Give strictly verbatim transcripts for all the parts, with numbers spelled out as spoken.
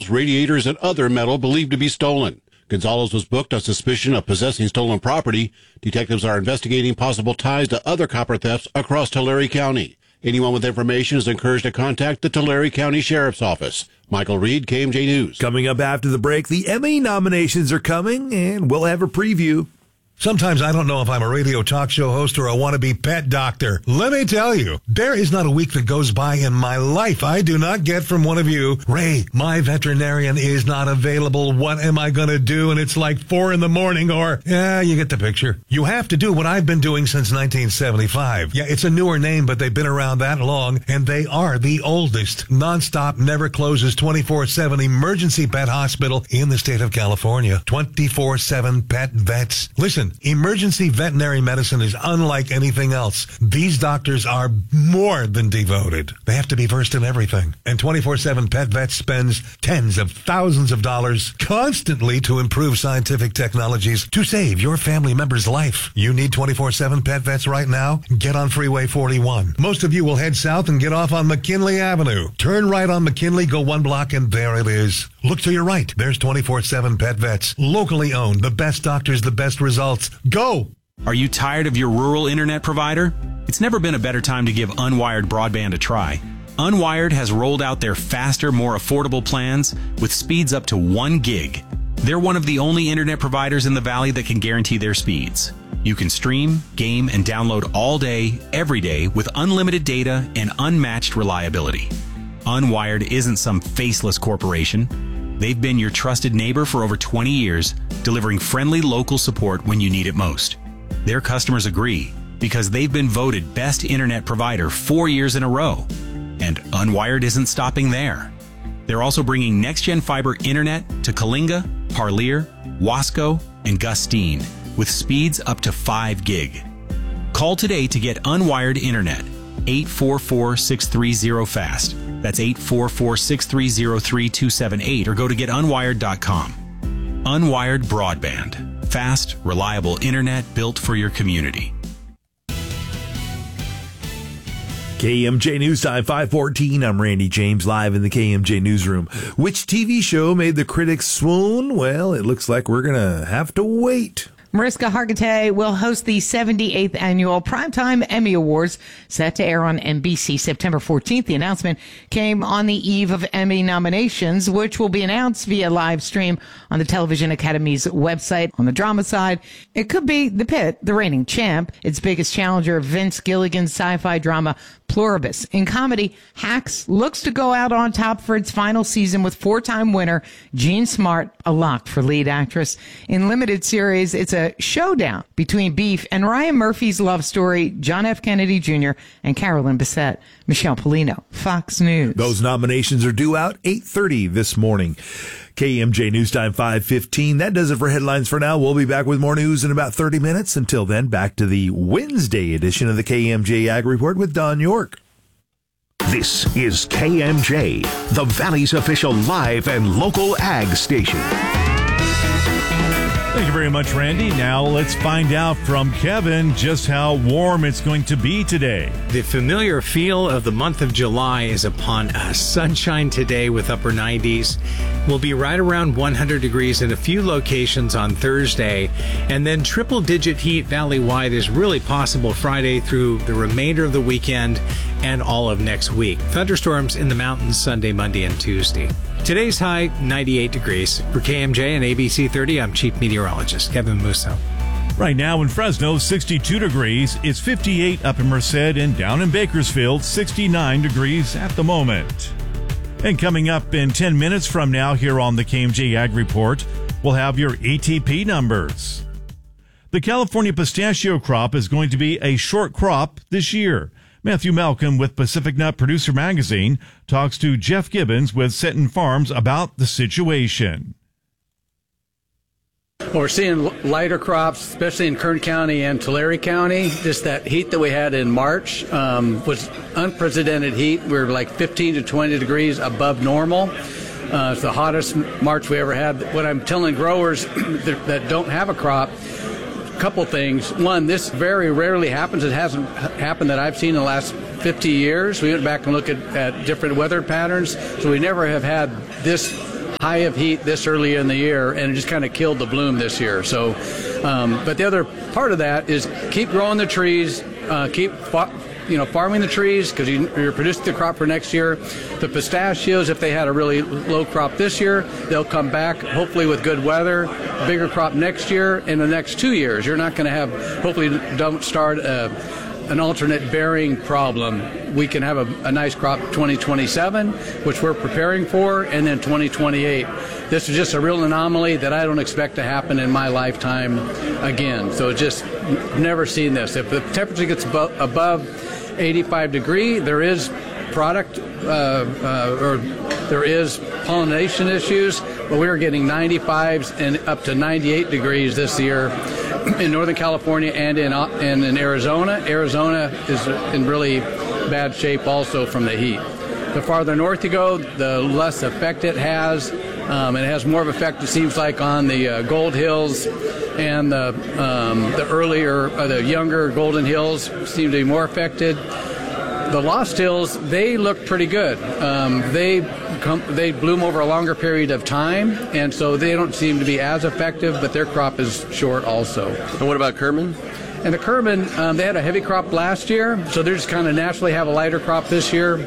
walls, radiators, and other metal believed to be stolen. Gonzalez was booked on suspicion of possessing stolen property. Detectives are investigating possible ties to other copper thefts across Tulare County. Anyone with information is encouraged to contact the Tulare County Sheriff's Office. Michael Reed, K M J News. Coming up after the break, the Emmy nominations are coming, and we'll have a preview. Sometimes I don't know if I'm a radio talk show host or a wannabe pet doctor. Let me tell you, there is not a week that goes by in my life I do not get from one of you, Ray, my veterinarian is not available. What am I going to do? And it's like four in the morning or, yeah, you get the picture. You have to do what I've been doing since nineteen seventy-five. Yeah, it's a newer name, but they've been around that long, and they are the oldest nonstop, never closes, twenty-four seven emergency pet hospital in the state of California. twenty-four seven pet vets. Listen, emergency veterinary medicine is unlike anything else. These doctors are more than devoted. They have to be versed in everything. And twenty-four seven Pet Vets spends tens of thousands of dollars constantly to improve scientific technologies to save your family member's life. You need twenty-four seven Pet Vets right now? Get on Freeway forty-one. Most of you will head south and get off on McKinley Avenue. Turn right on McKinley, go one block, and there it is. Look to your right. There's twenty-four seven Pet Vets. Locally owned. The best doctors, the best results. Go! Are you tired of your rural internet provider? It's never been a better time to give Unwired Broadband a try. Unwired has rolled out their faster, more affordable plans with speeds up to one gig. They're one of the only internet providers in the Valley that can guarantee their speeds. You can stream, game, and download all day, every day with unlimited data and unmatched reliability. Unwired isn't some faceless corporation. They've been your trusted neighbor for over twenty years, delivering friendly local support when you need it most. Their customers agree because they've been voted best internet provider four years in a row. And Unwired isn't stopping there. They're also bringing next-gen fiber internet to Kalinga, Parlier, Wasco, and Gustine with speeds up to five gig. Call today to get Unwired internet. eight four four, six three zero, FAST. That's eight four four, six three zero, three two seven eight or go to get unwired dot com. Unwired Broadband. Fast, reliable internet built for your community. K M J News Time five fourteen. I'm Randy James, live in the K M J Newsroom. Which T V show made the critics swoon? Well, it looks like we're going to have to wait. Mariska Hargitay will host the seventy-eighth Annual Primetime Emmy Awards, set to air on N B C September fourteenth. The announcement came on the eve of Emmy nominations, which will be announced via live stream on the Television Academy's website. On the drama side, it could be The Pit, the reigning champ, its biggest challenger, Vince Gilligan's sci-fi drama Pluribus. In comedy, Hacks looks to go out on top for its final season with four-time winner Jean Smart, a lock for lead actress. In limited series, it's a showdown between Beef and Ryan Murphy's love story, John F. Kennedy Junior and Carolyn Bessette. Michelle Polino, Fox News. Those nominations are due out eight thirty this morning. K M J News Time five fifteen. That does it for headlines for now. We'll be back with more news in about thirty minutes. Until then, back to the Wednesday edition of the K M J Ag Report with Don York. This is K M J, the Valley's official live and local ag station. Thank you very much, Randy. Now let's find out from Kevin just how warm it's going to be today. The familiar feel of the month of July is upon us. Sunshine today with upper nineties. We'll be right around one hundred degrees in a few locations on Thursday. And then triple-digit heat valley-wide is really possible Friday through the remainder of the weekend and all of next week. Thunderstorms in the mountains Sunday, Monday, and Tuesday. Today's high, ninety-eight degrees. For K M J and A B C thirty, I'm Chief Meteorologist Kevin Musso. Right now in Fresno, sixty-two degrees. It's fifty-eight up in Merced, and down in Bakersfield, sixty-nine degrees at the moment. And coming up in ten minutes from now here on the K M J Ag Report, we'll have your A T P numbers. The California pistachio crop is going to be a short crop this year. Matthew Malcolm with Pacific Nut Producer Magazine talks to Jeff Gibbons with Seton Farms about the situation. Well, we're seeing lighter crops, especially in Kern County and Tulare County. Just that heat that we had in March um, was unprecedented heat. We were like fifteen to twenty degrees above normal. Uh, it's the hottest March we ever had. What I'm telling growers that, that don't have a crop, couple things. One, this very rarely happens. It hasn't happened that I've seen in the last fifty years. We went back and looked at, at different weather patterns, so we never have had this high of heat this early in the year, and it just kind of killed the bloom this year. So, um, but the other part of that is keep growing the trees, uh, keep fa- you know farming the trees because you, you're producing the crop for next year. The pistachios, if they had a really low crop this year, they'll come back hopefully with good weather, bigger crop next year. In the next two years, you're not going to have, hopefully don't start a, an alternate bearing problem. We can have a, a nice crop twenty twenty-seven, which we're preparing for, and then twenty twenty-eight. This is just a real anomaly that I don't expect to happen in my lifetime again. So just never seen this. If the temperature gets above, above eighty-five degree, there is product uh, uh, or there is pollination issues, but we are getting ninety-fives and up to ninety-eight degrees this year in Northern California and in and in Arizona. Arizona is in really bad shape also from the heat. The farther north you go, the less effect it has. Um, and it has more of effect, it seems like, on the uh, Gold Hills and the um, the earlier, uh, the younger Golden Hills seem to be more affected. The Lost Hills, they look pretty good. Um, they come, they bloom over a longer period of time, and so they don't seem to be as effective, but their crop is short also. And what about Kerman? And the Kerman, um, they had a heavy crop last year, so they just kind of naturally have a lighter crop this year.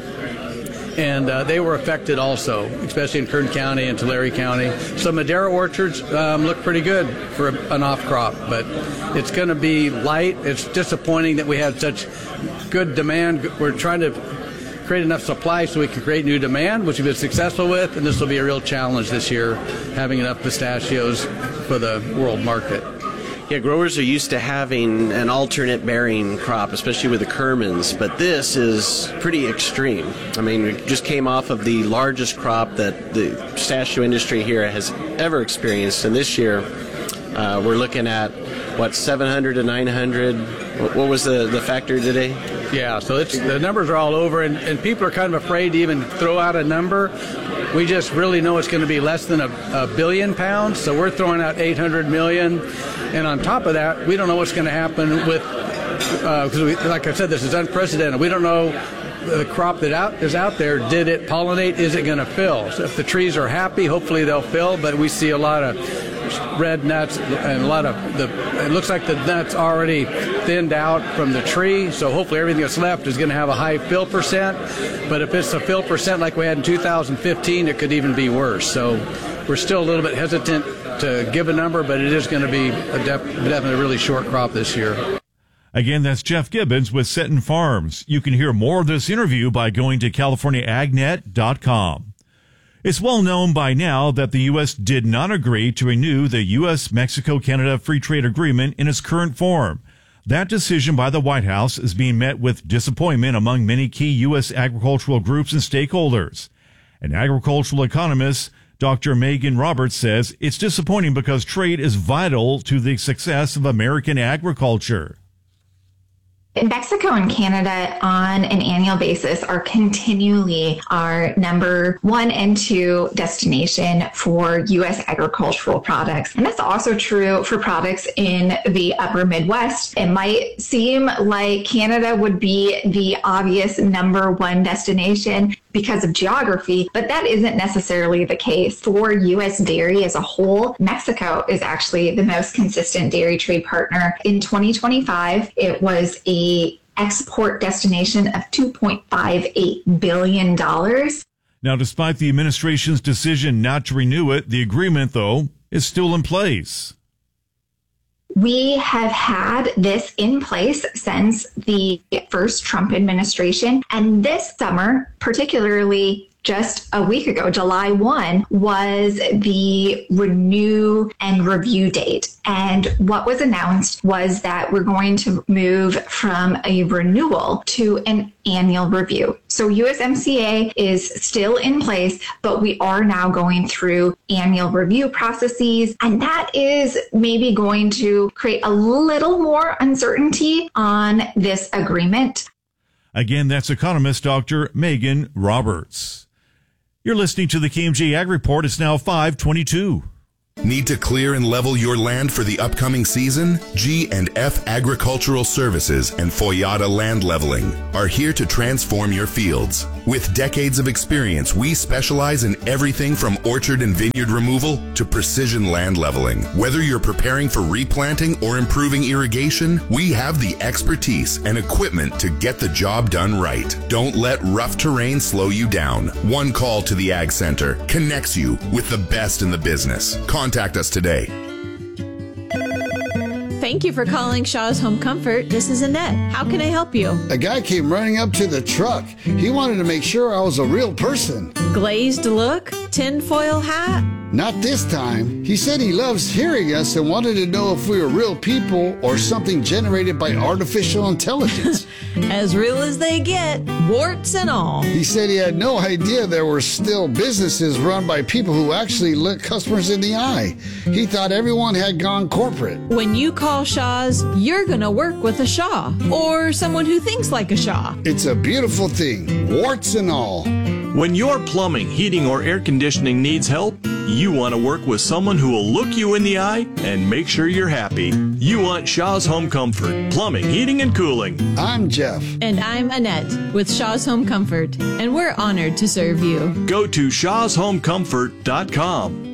And uh, they were affected also, especially in Kern County and Tulare County. So Madera orchards um, look pretty good for an off crop, but it's going to be light. It's disappointing that we had such good demand. We're trying to create enough supply so we can create new demand, which we've been successful with, and this will be a real challenge this year, having enough pistachios for the world market. Yeah, growers are used to having an alternate bearing crop, especially with the Kermans, but this is pretty extreme. I mean, we just came off of the largest crop that the pistachio industry here has ever experienced, and this year uh, we're looking at, what, seven hundred to nine hundred? What, what was the, the factor today? Yeah, so it's, the numbers are all over, and, and people are kind of afraid to even throw out a number. We just really know it's going to be less than a, a billion pounds, so we're throwing out eight hundred million. And on top of that, we don't know what's going to happen with, because uh, like I said, this is unprecedented. We don't know the crop that out, is out there. Did it pollinate? Is it going to fill? So if the trees are happy, hopefully they'll fill, but we see a lot of red nuts and a lot of the, it looks like the nuts already thinned out from the tree, so hopefully everything that's left is going to have a high fill percent. But if it's a fill percent like we had in two thousand fifteen, it could even be worse. So we're still a little bit hesitant to give a number, but it is going to be a def- definitely a really short crop this year. Again, that's Jeff Gibbons with Seton Farms. You can hear more of this interview by going to california ag net dot com. It's well known by now that the U S did not agree to renew the U S Mexico Canada Free Trade Agreement in its current form. That decision by the White House is being met with disappointment among many key U S agricultural groups and stakeholders. An agricultural economist, Doctor Megan Roberts, says it's disappointing because trade is vital to the success of American agriculture. Mexico and Canada on an annual basis are continually our number one and two destination for U S agricultural products. And that's also true for products in the upper Midwest. It might seem like Canada would be the obvious number one destination because of geography, but that isn't necessarily the case. For U S dairy as a whole, Mexico is actually the most consistent dairy trade partner. In twenty twenty-five, it was a export destination of two point five eight billion dollars. Now, despite the administration's decision not to renew it, the agreement, though, is still in place. We have had this in place since the first Trump administration. And this summer, particularly just a week ago, July first, was the renew and review date. And what was announced was that we're going to move from a renewal to an annual review. So U S M C A is still in place, but we are now going through annual review processes. And that is maybe going to create a little more uncertainty on this agreement. Again, that's economist Doctor Megan Roberts. You're listening to the K M J Ag Report. It's now five twenty-two. Need to clear and level your land for the upcoming season? G and F Agricultural Services and Foyata Land Leveling are here to transform your fields. With decades of experience, we specialize in everything from orchard and vineyard removal to precision land leveling. Whether you're preparing for replanting or improving irrigation, we have the expertise and equipment to get the job done right. Don't let rough terrain slow you down. One call to the Ag Center connects you with the best in the business. Contact us today. Thank you for calling Shaw's Home Comfort. This is Annette. How can I help you? A guy came running up to the truck. He wanted to make sure I was a real person. Glazed look? Tinfoil hat? Not this time. He said he loves hearing us and wanted to know if we were real people or something generated by artificial intelligence. As real as they get, warts and all. He said he had no idea there were still businesses run by people who actually look customers in the eye. He thought everyone had gone corporate. When you call Shaw's, you're going to work with a Shaw or someone who thinks like a Shaw. It's a beautiful thing, warts and all. When your plumbing, heating, or air conditioning needs help, you want to work with someone who will look you in the eye and make sure you're happy. You want Shaw's Home Comfort, plumbing, heating, and cooling. I'm Jeff. And I'm Annette with Shaw's Home Comfort, and we're honored to serve you. Go to shaws home comfort dot com.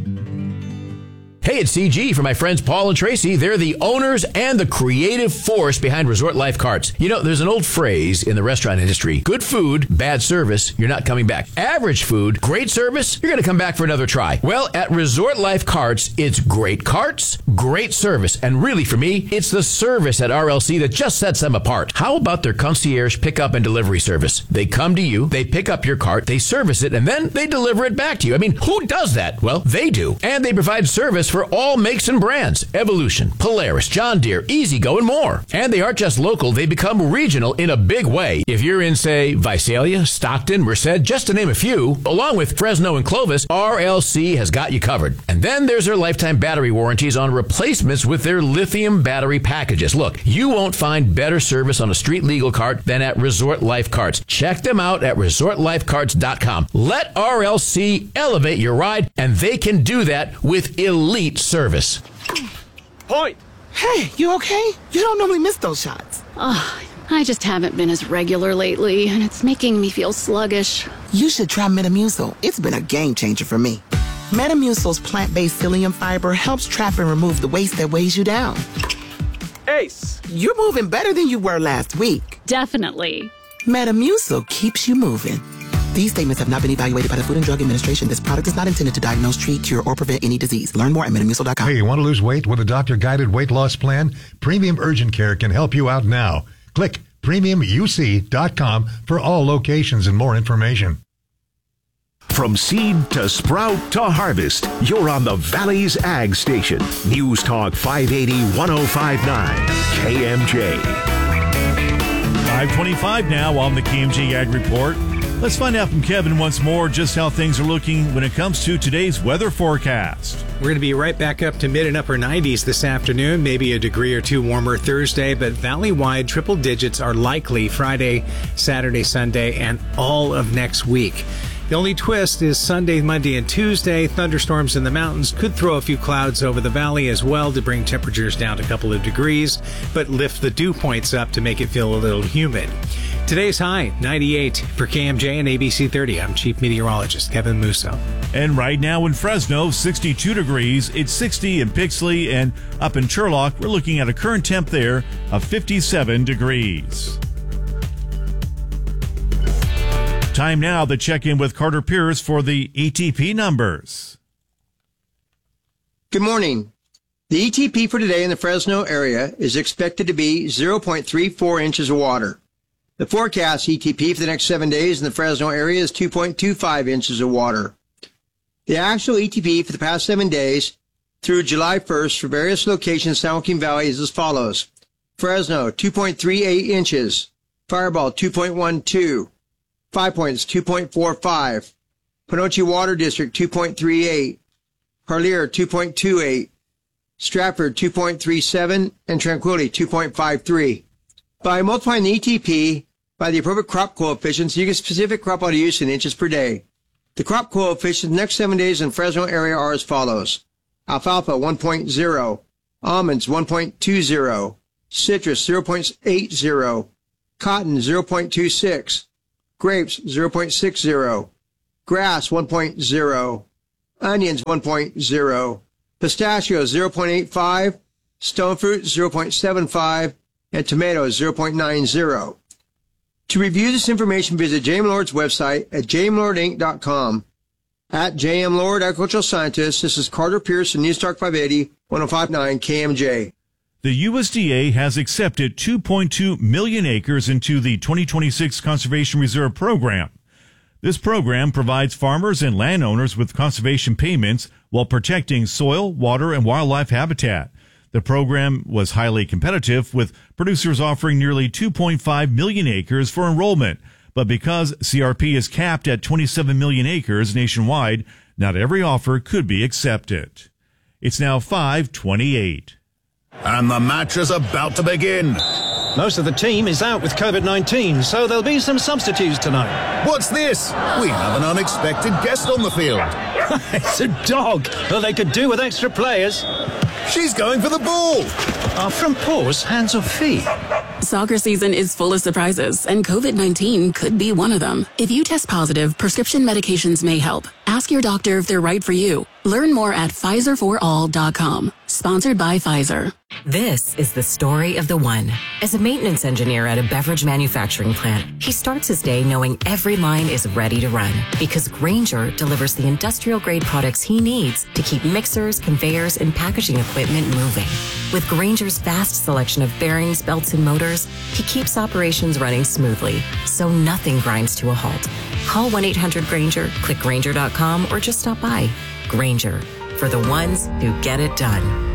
Hey, it's C G for my friends Paul and Tracy. They're the owners and the creative force behind Resort Life Carts. You know, there's an old phrase in the restaurant industry: good food, bad service, you're not coming back. Average food, great service, you're going to come back for another try. Well, at Resort Life Carts, it's great carts, great service. And really, for me, it's the service at R L C that just sets them apart. How about their concierge pickup and delivery service? They come to you, they pick up your cart, they service it, and then they deliver it back to you. I mean, who does that? Well, they do. And they provide service for all makes and brands: Evolution, Polaris, John Deere, E-Z-Go, and more. And they aren't just local, they become regional in a big way. If you're in, say, Visalia, Stockton, Merced, just to name a few, along with Fresno and Clovis, R L C has got you covered. And then there's their lifetime battery warranties on replacements with their lithium battery packages. Look, you won't find better service on a street legal cart than at Resort Life Carts. Check them out at resort life carts dot com. Let R L C elevate your ride, and they can do that with elite service. Service. Point. Hey, you okay? You don't normally miss those shots. Oh, I just haven't been as regular lately, and it's making me feel sluggish. You should try Metamucil. It's been a game changer for me. Metamucil's plant-based psyllium fiber helps trap and remove the waste that weighs you down. Ace, you're moving better than you were last week. Definitely. Metamucil keeps you moving. These statements have not been evaluated by the Food and Drug Administration. This product is not intended to diagnose, treat, cure, or prevent any disease. Learn more at metamucil dot com. Hey, you want to lose weight with a doctor-guided weight loss plan? Premium Urgent Care can help you out now. Click premium u c dot com for all locations and more information. From seed to sprout to harvest, you're on the Valley's Ag Station. News Talk five eighty, one oh five point nine K M J. five twenty-five now on the K M J Ag Report. Let's find out from Kevin once more just how things are looking when it comes to today's weather forecast. We're going to be right back up to mid and upper nineties this afternoon, maybe a degree or two warmer Thursday, but valley-wide triple digits are likely Friday, Saturday, Sunday, and all of next week. The only twist is Sunday, Monday, and Tuesday. Thunderstorms in the mountains could throw a few clouds over the valley as well to bring temperatures down a couple of degrees, but lift the dew points up to make it feel a little humid. Today's high, ninety-eight. For K M J and A B C thirty, I'm Chief Meteorologist Kevin Musso. And right now in Fresno, sixty-two degrees. It's sixty in Pixley, and up in Sherlock, we're looking at a current temp there of fifty-seven degrees. Time now to check in with Carter Pierce for the E T P numbers. Good morning. The E T P for today in the Fresno area is expected to be zero point three four inches of water. The forecast E T P for the next seven days in the Fresno area is two point two five inches of water. The actual E T P for the past seven days through July first for various locations in San Joaquin Valley is as follows. Fresno, two point three eight inches. Fireball, two point one two. Five Points, two point four five. Panoche Water District, two point three eight. Harlier, two point two eight. Stratford, two point three seven. And Tranquility, two point five three. By multiplying the E T P by the appropriate crop coefficients, you get specific crop auto use in inches per day. The crop coefficients the next seven days in Fresno area are as follows. alfalfa one point oh, almonds one point two oh, citrus zero point eight oh, cotton zero point two six, grapes zero point six oh, grass one point oh, onions one point oh, pistachios zero point eight five, stone fruit zero point seven five, and tomatoes zero point nine oh. To review this information, visit J M Lord's website at j m lord inc dot com. At J M Lord Agricultural Scientist, this is Carter Pierce in News Talk five eighty, ten fifty-nine K M J. The U S D A has accepted two point two million acres into the twenty twenty-six Conservation Reserve Program. This program provides farmers and landowners with conservation payments while protecting soil, water, and wildlife habitat. The program was highly competitive, with producers offering nearly two point five million acres for enrollment. But because C R P is capped at twenty-seven million acres nationwide, not every offer could be accepted. It's now five twenty-eight. And the match is about to begin. Most of the team is out with COVID nineteen, so there'll be some substitutes tonight. What's this? We have an unexpected guest on the field. It's a dog. Well, they could do with extra players. She's going for the ball. Are front paws hands or feet? Soccer season is full of surprises, and COVID nineteen could be one of them. If you test positive, prescription medications may help. Ask your doctor if they're right for you. Learn more at Pfizer for all dot com. Sponsored by Pfizer. This is the story of the one. As a maintenance engineer at a beverage manufacturing plant, he starts his day knowing every line is ready to run because Grainger delivers the industrial-grade products he needs to keep mixers, conveyors, and packaging equipment moving. With Grainger's vast selection of bearings, belts, and motors, he keeps operations running smoothly, so nothing grinds to a halt. Call one eight hundred Grainger, click Grainger dot com, or just stop by. Grainger, for the ones who get it done.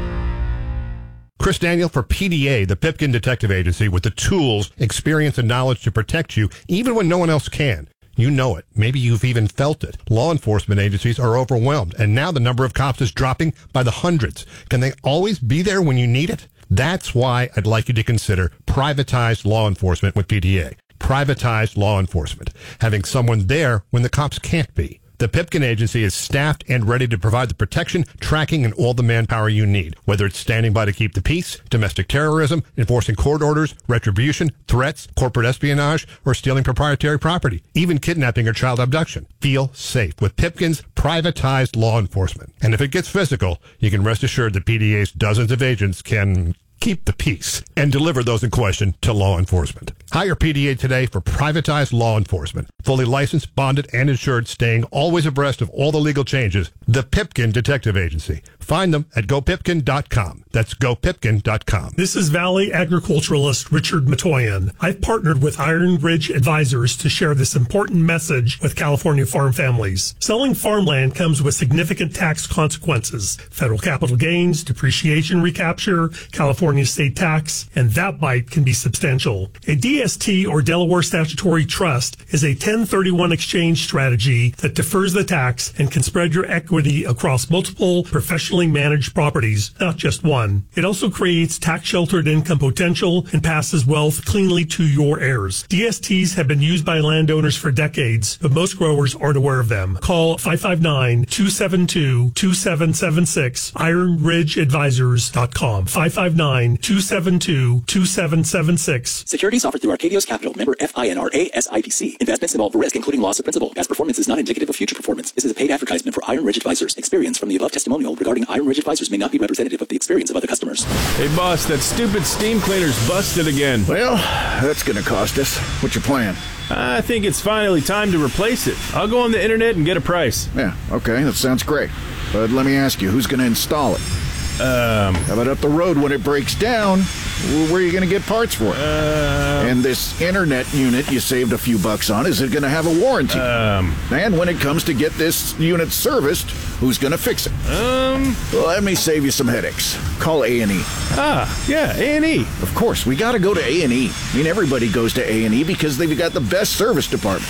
Chris Daniel for P D A, the Pipkin Detective Agency, with the tools, experience, and knowledge to protect you, even when no one else can. You know it. Maybe you've even felt it. Law enforcement agencies are overwhelmed, and now the number of cops is dropping by the hundreds. Can they always be there when you need it? That's why I'd like you to consider privatized law enforcement with P D A. Privatized law enforcement. Having someone there when the cops can't be. The Pipkin Agency is staffed and ready to provide the protection, tracking, and all the manpower you need, whether it's standing by to keep the peace, domestic terrorism, enforcing court orders, retribution, threats, corporate espionage, or stealing proprietary property, even kidnapping or child abduction. Feel safe with Pipkin's privatized law enforcement. And if it gets physical, you can rest assured that P D A's dozens of agents can keep the peace and deliver those in question to law enforcement. Hire P D A today for privatized law enforcement. Fully licensed, bonded, and insured, staying always abreast of all the legal changes. The Pipkin Detective Agency. Find them at go pipkin dot com. That's go pipkin dot com. This is Valley agriculturalist Richard Matoyan. I've partnered with Iron Ridge Advisors to share this important message with California farm families. Selling farmland comes with significant tax consequences. Federal capital gains, depreciation recapture, California state tax, and that bite can be substantial. A D S T or Delaware Statutory Trust is a ten thirty-one exchange strategy that defers the tax and can spread your equity across multiple professionally managed properties, not just one. It also creates tax-sheltered income potential and passes wealth cleanly to your heirs. D S Ts have been used by landowners for decades, but most growers aren't aware of them. Call five five nine, two seven two, two seven seven six, iron ridge advisors dot com. five five nine, two seven two, two seven seven six. Securities offered through Arcadios Capital, member F I N R A S I P C. Investments involve risk, including loss of principal. Past performance is not indicative of future performance. This is a paid advertisement for Iron Ridge Advisors. Experience from the above testimonial regarding Iron Ridge Advisors may not be representative of the experience of other customers. Hey, boss, that stupid steam cleaner's busted again. Well, that's going to cost us. What's your plan? I think it's finally time to replace it. I'll go on the internet and get a price. Yeah, okay, that sounds great. But let me ask you, who's going to install it? Um, How about up the road when it breaks down? Where are you going to get parts for it? Uh, and this internet unit you saved a few bucks on, is it going to have a warranty? Um, and when it comes to get this unit serviced, who's going to fix it? Um, well, let me save you some headaches. Call A and E. Ah, yeah, A and E. Of course, we got to go to A and E. I mean, everybody goes to A and E because they've got the best service department.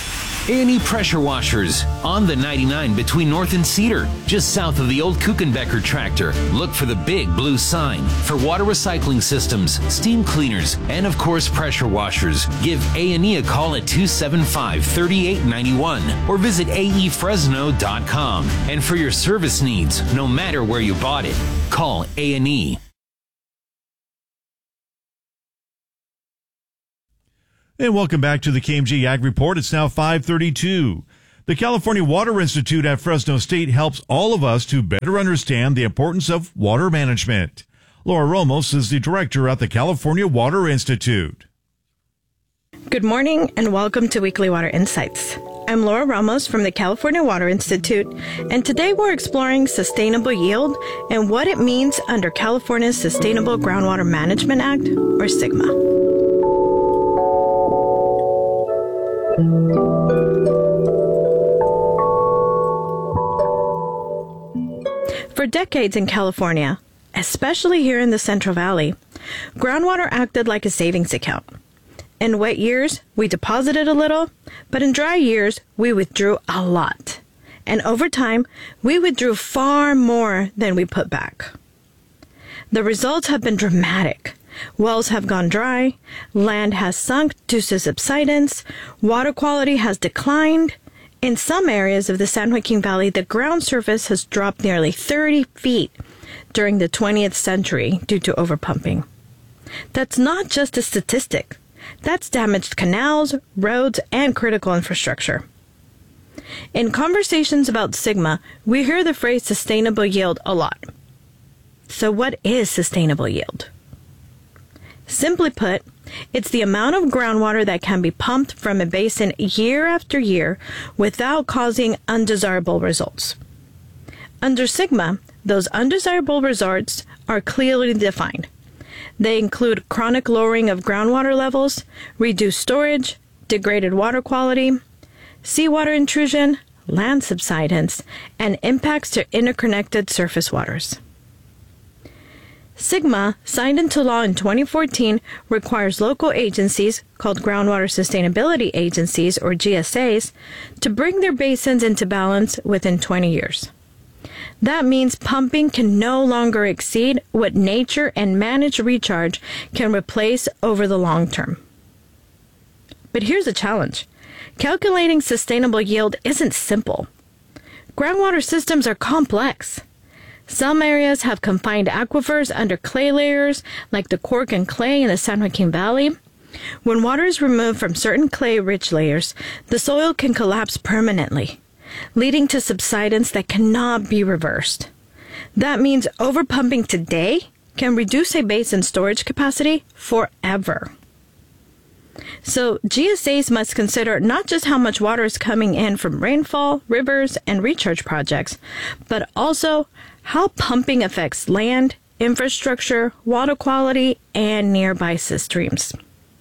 A and E Pressure Washers on the ninety-nine between North and Cedar, just south of the old Kuchenbecker tractor. Look for the big blue sign. For water recycling systems, steam cleaners, and of course pressure washers, give A and E a call at two seven five, three eight nine one or visit A E Fresno dot com. And for your service needs, no matter where you bought it, call A and E. And welcome back to the K M G Ag Report. It's now five thirty-two. The California Water Institute at Fresno State helps all of us to better understand the importance of water management. Laura Ramos is the director at the California Water Institute. Good morning and welcome to Weekly Water Insights. I'm Laura Ramos from the California Water Institute, and today we're exploring sustainable yield and what it means under California's Sustainable Groundwater Management Act, or SGMA. For decades in California, especially here in the Central Valley, groundwater acted like a savings account. In wet years, we deposited a little, but in dry years, we withdrew a lot. And over time, we withdrew far more than we put back. The results have been dramatic. Wells have gone dry, land has sunk due to subsidence, water quality has declined. In some areas of the San Joaquin Valley, the ground surface has dropped nearly thirty feet during the twentieth century due to overpumping. That's not just a statistic. That's damaged canals, roads, and critical infrastructure. In conversations about SGMA, we hear the phrase sustainable yield a lot. So what is sustainable yield? Simply put, it's the amount of groundwater that can be pumped from a basin year after year without causing undesirable results. Under SGMA, those undesirable results are clearly defined. They include chronic lowering of groundwater levels, reduced storage, degraded water quality, seawater intrusion, land subsidence, and impacts to interconnected surface waters. SGMA, signed into law in twenty fourteen, requires local agencies, called Groundwater Sustainability Agencies, or G S As, to bring their basins into balance within twenty years. That means pumping can no longer exceed what nature and managed recharge can replace over the long term. But here's a challenge. Calculating sustainable yield isn't simple. Groundwater systems are complex. Some areas have confined aquifers under clay layers, like the cork and clay in the San Joaquin Valley. When water is removed from certain clay-rich layers, the soil can collapse permanently, leading to subsidence that cannot be reversed. That means overpumping today can reduce a basin's storage capacity forever. So G S As must consider not just how much water is coming in from rainfall, rivers, and recharge projects, but also how pumping affects land, infrastructure, water quality, and nearby streams.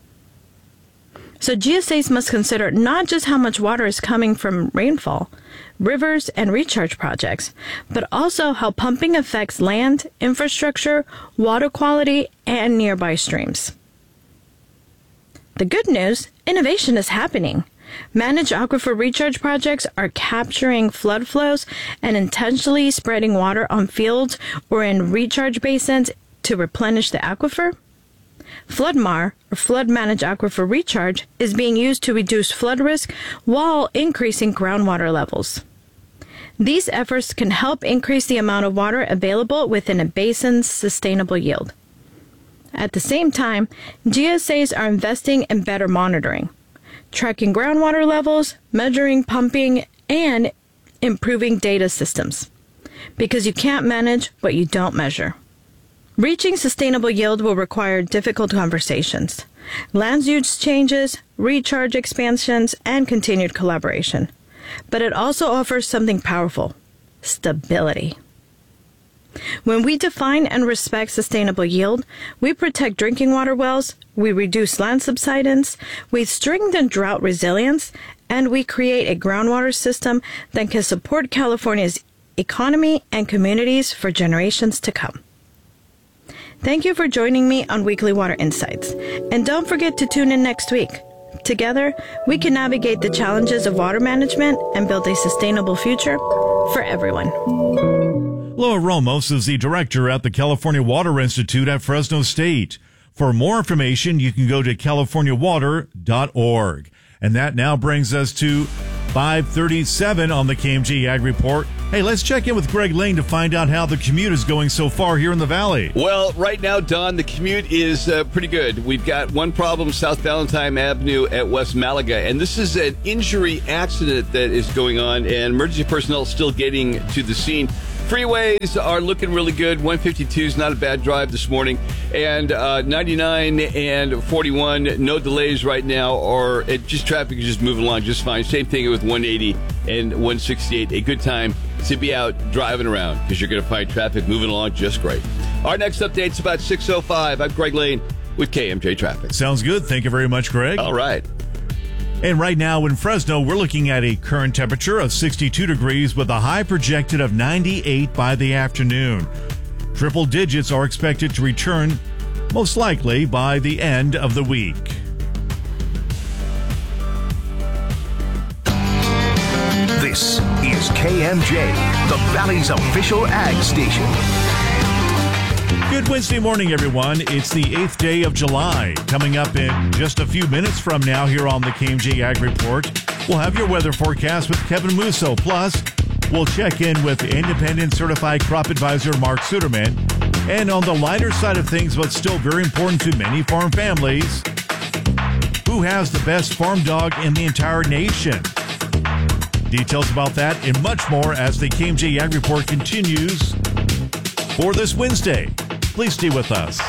So G S As must consider not just how much water is coming from rainfall, rivers, and recharge projects, but also how pumping affects land, infrastructure, water quality, and nearby streams. The good news, innovation is happening. Managed aquifer recharge projects are capturing flood flows and intentionally spreading water on fields or in recharge basins to replenish the aquifer. FloodMAR, or Flood Managed Aquifer Recharge, is being used to reduce flood risk while increasing groundwater levels. These efforts can help increase the amount of water available within a basin's sustainable yield. At the same time, G S As are investing in better monitoring, tracking groundwater levels, measuring pumping, and improving data systems. Because you can't manage what you don't measure. Reaching sustainable yield will require difficult conversations, land use changes, recharge expansions, and continued collaboration. But it also offers something powerful: stability. When we define and respect sustainable yield, we protect drinking water wells, we reduce land subsidence, we strengthen drought resilience, and we create a groundwater system that can support California's economy and communities for generations to come. Thank you for joining me on Weekly Water Insights. And don't forget to tune in next week. Together, we can navigate the challenges of water management and build a sustainable future for everyone. Loa Ramos is the director at the California Water Institute at Fresno State. For more information, you can go to california water dot org. And that now brings us to five thirty-seven on the K M J Ag Report. Hey, let's check in with Greg Lane to find out how the commute is going so far here in the Valley. Well, right now, Don, the commute is uh, pretty good. We've got one problem, South Valentine Avenue at West Malaga, and this is an injury accident that is going on, and emergency personnel still getting to the scene. Freeways are looking really good. one fifty-two is not a bad drive this morning. And uh, ninety-nine and forty-one, no delays right now, or it just traffic is just moving along just fine. Same thing with one eighty and one sixty-eight. A good time to be out driving around because you're going to find traffic moving along just great. Our next update's about six oh five. I'm Greg Lane with K M J Traffic. Sounds good. Thank you very much, Greg. All right. And right now in Fresno, we're looking at a current temperature of sixty-two degrees with a high projected of ninety-eight by the afternoon. Triple digits are expected to return most likely by the end of the week. This is K M J, the Valley's official ag station. Good Wednesday morning, everyone. It's the eighth day of July. Coming up in just a few minutes from now here on the K M J Ag Report, we'll have your weather forecast with Kevin Musso. Plus, we'll check in with independent certified crop advisor Mark Suderman. And on the lighter side of things, but still very important to many farm families, who has the best farm dog in the entire nation? Details about that and much more as the K M J Ag Report continues for this Wednesday. Please stay with us.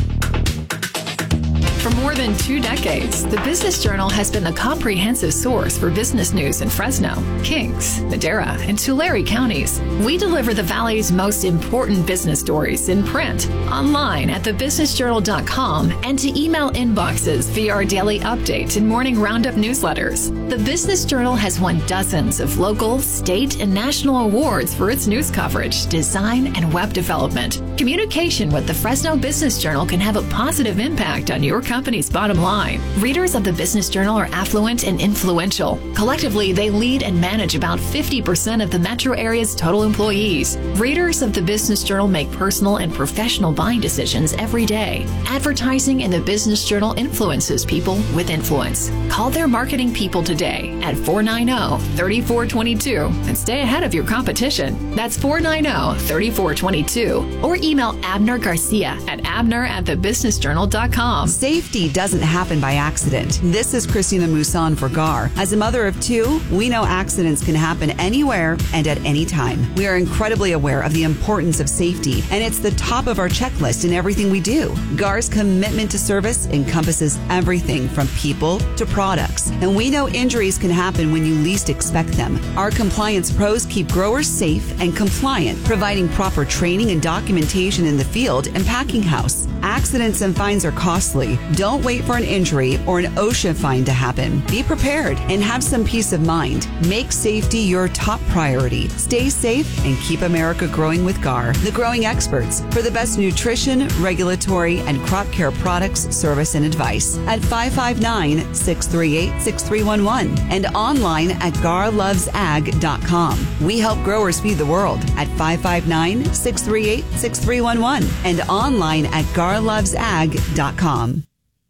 For more than two decades, the Business Journal has been the comprehensive source for business news in Fresno, Kings, Madera, and Tulare counties. We deliver the Valley's most important business stories in print, online at the business journal dot com, and to email inboxes via our daily update and morning roundup newsletters. The Business Journal has won dozens of local, state, and national awards for its news coverage, design, and web development. Communication with the Fresno Business Journal can have a positive impact on your company's bottom line. Readers of the Business Journal are affluent and influential. Collectively, they lead and manage about fifty percent of the metro area's total employees. Readers of the Business Journal make personal and professional buying decisions every day. Advertising in the Business Journal influences people with influence. Call their marketing people today at four nine zero, three four two two and stay ahead of your competition. That's four nine zero, three four two two, or email Abner Garcia at abner at the business journal dot com. Safety doesn't happen by accident. This is Christina Musan for G A R. As a mother of two, we know accidents can happen anywhere and at any time. We are incredibly aware of the importance of safety, and it's the top of our checklist in everything we do. G A R's commitment to service encompasses everything from people to products, and we know injuries can happen when you least expect them. Our compliance pros keep growers safe and compliant, providing proper training and documentation in the field and packing house. Accidents and fines are costly. Don't wait for an injury or an OSHA fine to happen. Be prepared and have some peace of mind. Make safety your top priority. Stay safe and keep America growing with G A R, the growing experts for the best nutrition, regulatory, and crop care products, service, and advice at five five nine, six three eight, six three one one and online at gar loves ag dot com. We help growers feed the world at five five nine, six three eight, six three one one and online at gar loves ag dot com.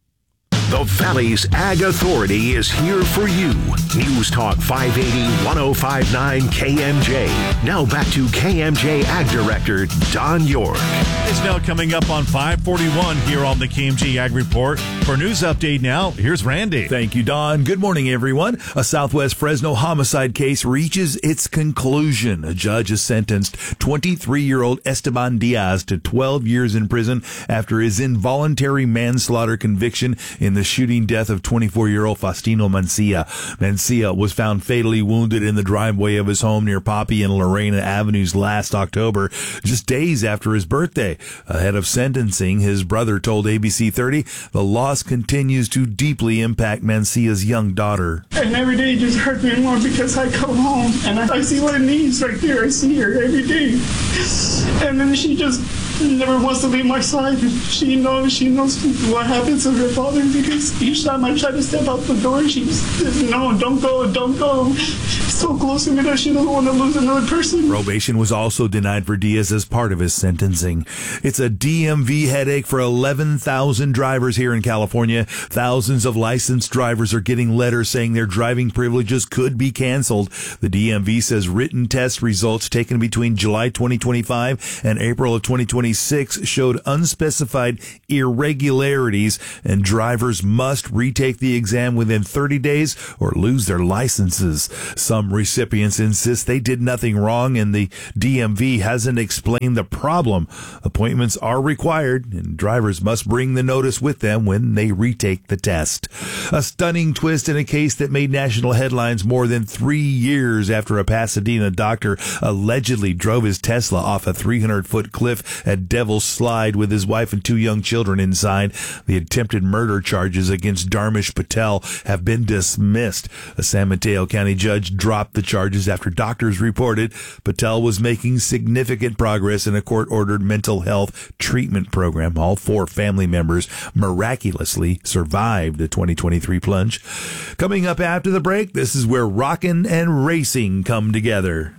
The Valley's Ag Authority is here for you. News Talk five eighty, one oh five point nine K M J. Now back to K M J Ag Director Don York. It's now coming up on five forty-one here on the K M J Ag Report. For news update now, here's Randy. Thank you, Don. Good morning, everyone. A Southwest Fresno homicide case reaches its conclusion. A judge has sentenced twenty-three-year-old Esteban Diaz to twelve years in prison after his involuntary manslaughter conviction in the shooting death of twenty-four-year-old Faustino Mancia. Mancia was found fatally wounded in the driveway of his home near Poppy and Lorena Avenues last October, just days after his birthday. Ahead of sentencing, his brother told A B C thirty the loss continues to deeply impact Mancia's young daughter. And every day it just hurts me more because I come home and I, I see what it needs right there. I see her every day. And then she just never wants to leave my side. She knows she knows what happened to her father, because each time I try to step out the door, she says, no, don't go, don't go. So close to me that she doesn't want to lose another person. Probation was also denied for Diaz as part of his sentencing. It's a D M V headache for eleven thousand drivers here in California. Thousands of licensed drivers are getting letters saying their driving privileges could be canceled. The D M V says written test results taken between July twenty twenty-five and April of twenty twenty-six showed unspecified irregularities, and drivers must retake the exam within thirty days or lose their licenses. Some recipients insist they did nothing wrong and the D M V hasn't explained the problem. Appointments are required and drivers must bring the notice with them when they retake the test. A stunning twist in a case that made national headlines more than three years after a Pasadena doctor allegedly drove his Tesla off a three hundred foot cliff at Devil's Slide with his wife and two young children inside. The attempted murder charges against Dharmesh Patel have been dismissed. A San Mateo County judge dropped the charges after doctors reported Patel was making significant progress in a court-ordered mental health treatment program. All four family members miraculously survived the twenty twenty-three plunge. Coming up after the break, this is where rockin' and racing come together.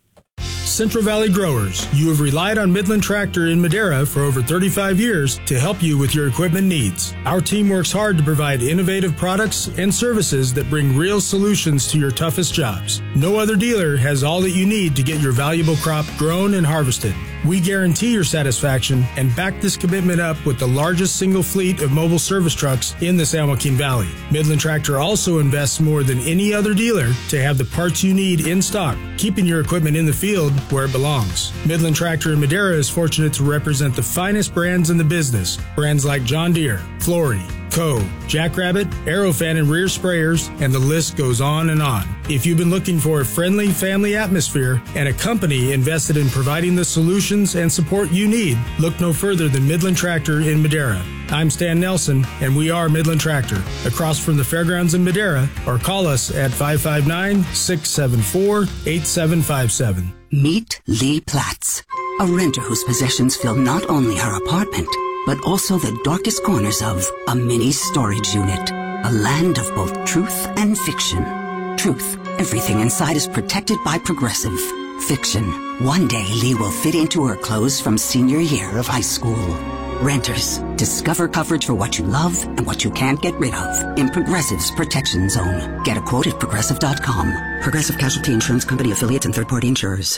Central Valley growers, you have relied on Midland Tractor in Madera for over thirty-five years to help you with your equipment needs. Our team works hard to provide innovative products and services that bring real solutions to your toughest jobs. No other dealer has all that you need to get your valuable crop grown and harvested. We guarantee your satisfaction and back this commitment up with the largest single fleet of mobile service trucks in the San Joaquin Valley. Midland Tractor also invests more than any other dealer to have the parts you need in stock, keeping your equipment in the field where it belongs. Midland Tractor in Madera is fortunate to represent the finest brands in the business. Brands like John Deere, Flory, Co., Jackrabbit, Aerofan and rear sprayers, and the list goes on and on. If you've been looking for a friendly family atmosphere and a company invested in providing the solutions and support you need, look no further than Midland Tractor in Madera. I'm Stan Nelson, and we are Midland Tractor, across from the fairgrounds in Madera, or call us at five five nine, six seven four, eight seven five seven. Meet Lee Platts, a renter whose possessions fill not only her apartment, but also the darkest corners of a mini storage unit. A land of both truth and fiction. Truth, everything inside is protected by Progressive. Fiction, one day Lee will fit into her clothes from senior year of high school. Renters, discover coverage for what you love and what you can't get rid of in Progressive's Protection Zone. Get a quote at Progressive dot com. Progressive Casualty Insurance Company affiliates and third-party insurers.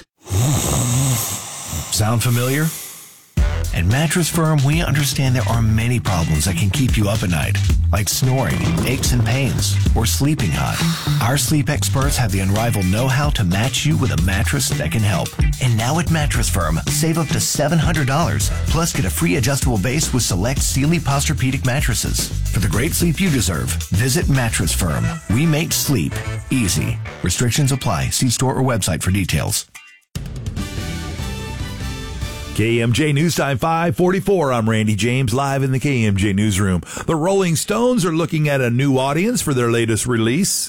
Sound familiar? At Mattress Firm, we understand there are many problems that can keep you up at night, like snoring, aches and pains, or sleeping hot. Our sleep experts have the unrivaled know-how to match you with a mattress that can help. And now at Mattress Firm, save up to seven hundred dollars, plus get a free adjustable base with select Sealy Posturepedic mattresses. For the great sleep you deserve, visit Mattress Firm. We make sleep easy. Restrictions apply. See store or website for details. K M J News Time five forty-four. I'm Randy James, live in the K M J Newsroom. The Rolling Stones are looking at a new audience for their latest release.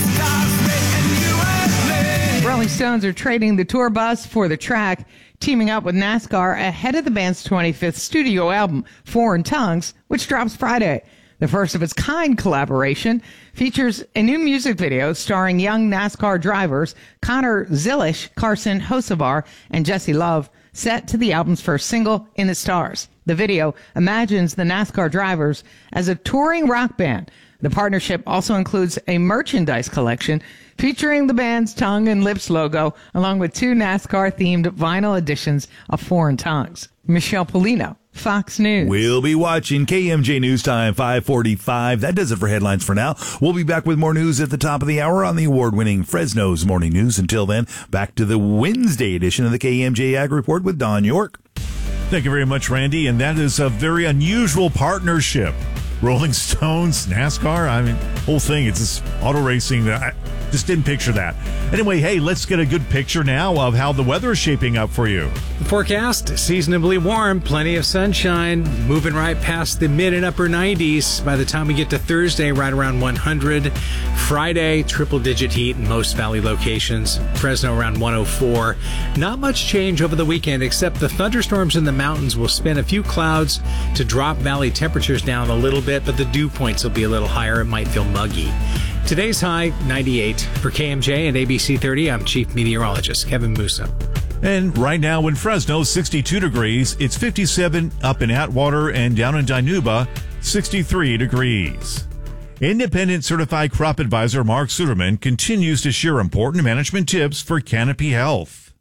Rolling Stones are trading the tour bus for the track, teaming up with NASCAR ahead of the band's twenty-fifth studio album, Foreign Tongues, which drops Friday. The first of its kind collaboration features a new music video starring young NASCAR drivers Connor Zilish, Carson Hocevar, and Jesse Love, set to the album's first single, In the Stars. The video imagines the NASCAR drivers as a touring rock band. The partnership also includes a merchandise collection featuring the band's tongue and lips logo, along with two NASCAR-themed vinyl editions of Foreign Tongues. Michelle Polino, Fox News. We'll be watching K M J News Time five forty-five. That does it for headlines for now. We'll be back with more news at the top of the hour on the award-winning Fresno's Morning News. Until then, back to the Wednesday edition of the K M J Ag Report with Don York. Thank you very much, Randy. And that is a very unusual partnership. Rolling Stones, NASCAR, I mean, whole thing, it's this auto racing that I, Just didn't picture that. Anyway, hey, let's get a good picture now of how the weather is shaping up for you. The forecast, seasonably warm, plenty of sunshine, moving right past the mid and upper nineties. By the time we get to Thursday, right around one hundred. Friday, triple-digit heat in most valley locations. Fresno around one oh four. Not much change over the weekend, except the thunderstorms in the mountains will spin a few clouds to drop valley temperatures down a little bit, but the dew points will be a little higher. It might feel muggy. Today's high, ninety-eight. For K M J and A B C thirty, I'm Chief Meteorologist Kevin Musa. And right now in Fresno, sixty-two degrees. It's fifty-seven up in Atwater, and down in Dinuba, sixty-three degrees. Independent certified crop advisor Mark Suderman continues to share important management tips for Canopy Health.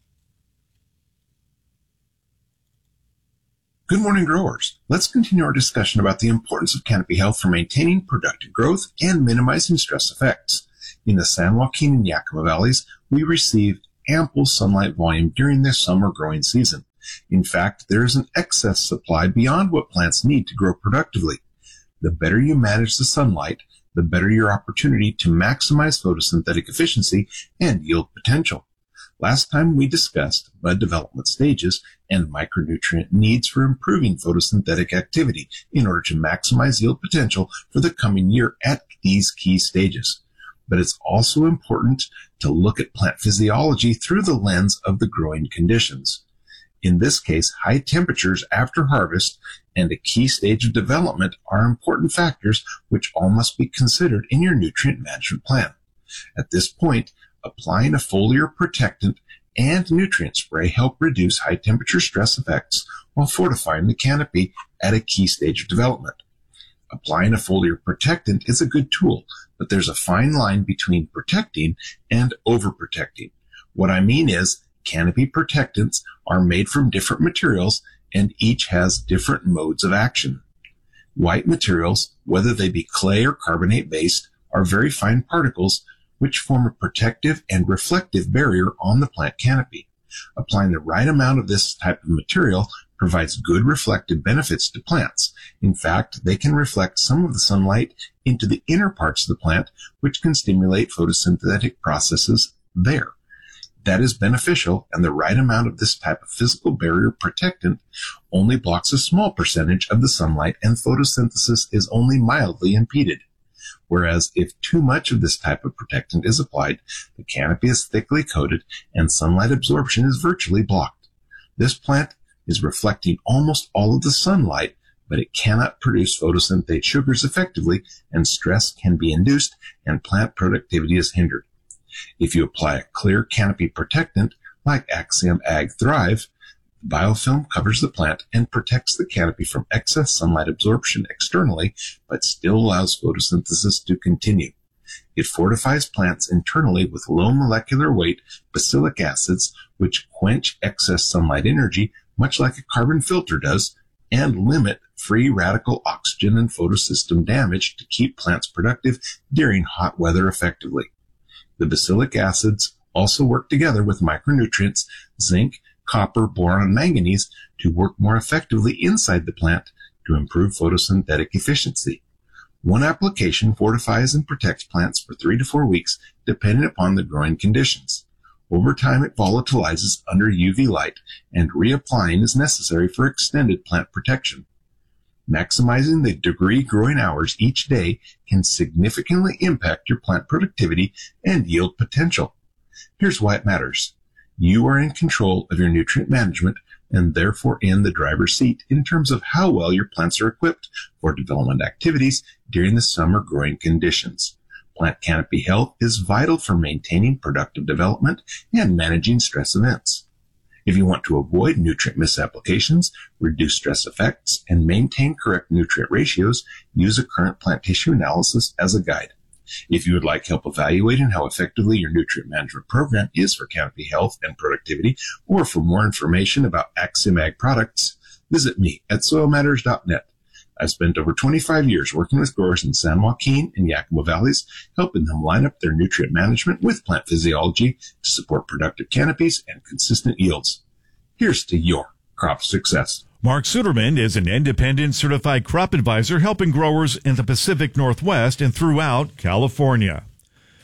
Good morning, growers. Let's continue our discussion about the importance of Canopy Health for maintaining productive growth and minimizing stress effects. In the San Joaquin and Yakima valleys, we receive ample sunlight volume during the summer growing season. In fact, there is an excess supply beyond what plants need to grow productively. The better you manage the sunlight, the better your opportunity to maximize photosynthetic efficiency and yield potential. Last time we discussed bud development stages and micronutrient needs for improving photosynthetic activity in order to maximize yield potential for the coming year at these key stages. But it's also important to look at plant physiology through the lens of the growing conditions. In this case, high temperatures after harvest and a key stage of development are important factors which all must be considered in your nutrient management plan. At this point, applying a foliar protectant and nutrient spray help reduce high temperature stress effects while fortifying the canopy at a key stage of development. Applying a foliar protectant is a good tool, but there's a fine line between protecting and overprotecting. What I mean is, canopy protectants are made from different materials and each has different modes of action. White materials, whether they be clay or carbonate based, are very fine particles which form a protective and reflective barrier on the plant canopy. Applying the right amount of this type of material provides good reflective benefits to plants. In fact, they can reflect some of the sunlight into the inner parts of the plant, which can stimulate photosynthetic processes there. That is beneficial, and the right amount of this type of physical barrier protectant only blocks a small percentage of the sunlight, and photosynthesis is only mildly impeded. Whereas if too much of this type of protectant is applied, the canopy is thickly coated and sunlight absorption is virtually blocked. This plant is reflecting almost all of the sunlight, but it cannot produce photosynthate sugars effectively, and stress can be induced and plant productivity is hindered. If you apply a clear canopy protectant like Axiom Ag Thrive, the biofilm covers the plant and protects the canopy from excess sunlight absorption externally, but still allows photosynthesis to continue. It fortifies plants internally with low molecular weight bacillic acids, which quench excess sunlight energy, much like a carbon filter does, and limit free radical oxygen and photosystem damage to keep plants productive during hot weather effectively. The bacillic acids also work together with micronutrients, zinc, copper, boron, and manganese to work more effectively inside the plant to improve photosynthetic efficiency. One application fortifies and protects plants for three to four weeks, depending upon the growing conditions. Over time, it volatilizes under U V light, and reapplying is necessary for extended plant protection. Maximizing the degree growing hours each day can significantly impact your plant productivity and yield potential. Here's why it matters. You are in control of your nutrient management and therefore in the driver's seat in terms of how well your plants are equipped for development activities during the summer growing conditions. Plant canopy health is vital for maintaining productive development and managing stress events. If you want to avoid nutrient misapplications, reduce stress effects, and maintain correct nutrient ratios, use a current plant tissue analysis as a guide. If you would like help evaluating how effectively your nutrient management program is for canopy health and productivity, or for more information about Axiom Ag products, visit me at soil matters dot net. I've spent over twenty-five years working with growers in San Joaquin and Yakima valleys, helping them line up their nutrient management with plant physiology to support productive canopies and consistent yields. Here's to your crop success. Mark Suderman is an independent certified crop advisor helping growers in the Pacific Northwest and throughout California.